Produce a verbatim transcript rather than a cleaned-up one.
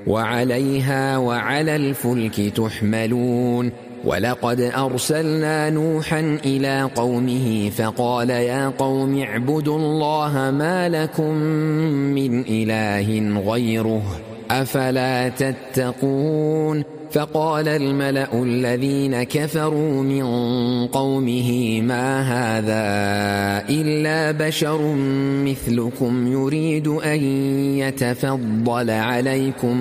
وعليها وعلى الفلك تحملون ولقد أرسلنا نوحا إلى قومه فقال يا قوم اعبدوا الله ما لكم من إله غيره أفلا تتقون فقال الملأ الذين كفروا من قومه ما هذا إلا بشر مثلكم يريد أن يتفضل عليكم